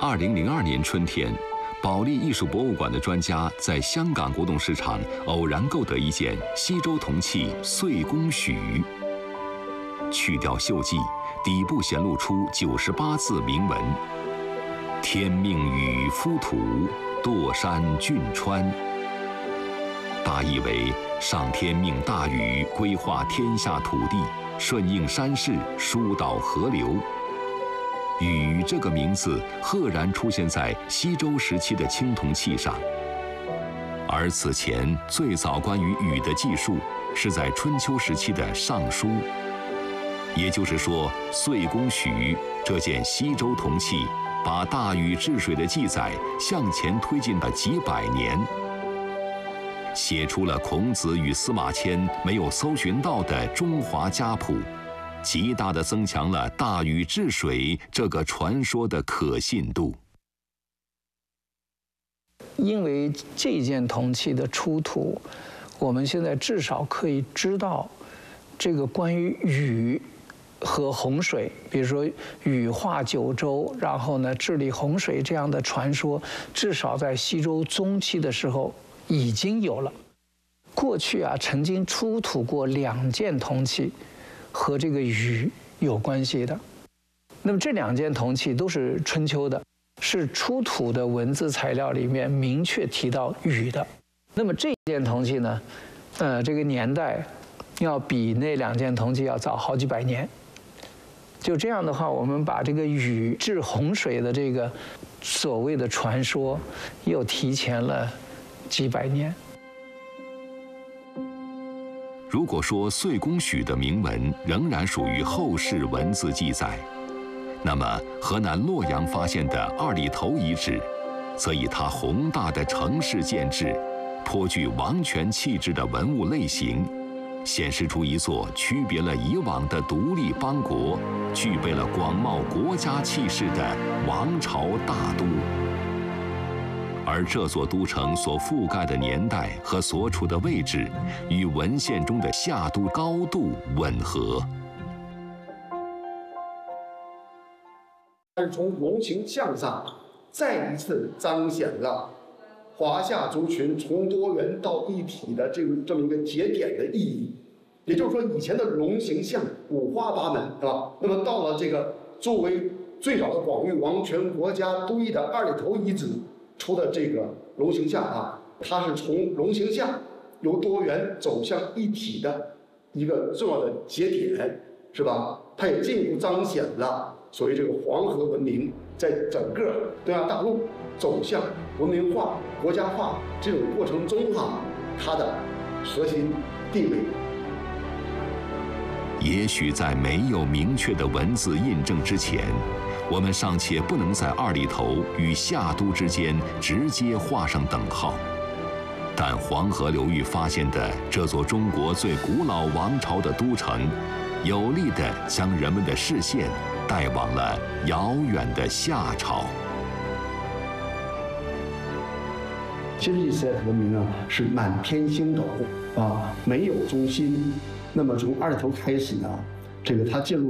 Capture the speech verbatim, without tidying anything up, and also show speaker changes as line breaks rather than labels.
二零零二年春天，保利艺术博物馆的专家在香港古董市场偶然购得一件西周铜器岁宫许，去掉锈迹，底部显露出九十八字铭文：“天命禹夫土，堕山浚川。”大意为上天命大禹规划天下土地，顺应山势，疏导河流。禹这个名字赫然出现在西周时期的青铜器上，而此前最早关于禹的记述是在春秋时期的《尚书》。也就是说，岁宫许这件西周铜器，把大禹治水的记载向前推进了几百年，写出了孔子与司马迁没有搜寻到的中华家谱，极大地增强了大禹治水这个传说的可信度。
因为这件铜器的出土，我们现在至少可以知道，这个关于禹和洪水，比如说禹化九州，然后呢治理洪水这样的传说，至少在西周中期的时候已经有了。过去啊，曾经出土过两件铜器和这个禹有关系的。那么这两件铜器都是春秋的，是出土的文字材料里面明确提到禹的。那么这件铜器呢，呃，这个年代要比那两件铜器要早好几百年。就这样的话，我们把这个禹治洪水的这个所谓的传说，又提前了几百年。
如果说岁宫许的铭文仍然属于后世文字记载，那么河南洛阳发现的二里头遗址，则以它宏大的城市建制、颇具王权气质的文物类型，显示出一座区别了以往的独立邦国、具备了广袤国家气势的王朝大都。而这座都城所覆盖的年代和所处的位置，与文献中的夏都高度吻合。
但是从龙形象上，再一次彰显了华夏族群从多元到一体的这个这么一个节点的意义。也就是说，以前的龙形象五花八门，是吧？那么到了这个作为最早的广域王权国家都邑的二里头遗址出的这个龙形象啊，它是从龙形象由多元走向一体的一个重要的节点，是吧？它也进一步彰显了所谓这个黄河文明在整个东亚大陆走向文明化、国家化这种过程中哈，它的核心地位。
也许在没有明确的文字印证之前，我们尚且不能在二里头与夏都之间直接画上等号。但黄河流域发现的这座中国最古老王朝的都城，有力地将人们的视线带往了遥远的夏朝。
今日时代的文明呢，是满天星斗啊，没有中心。那么从二里头开始呢，这个它进入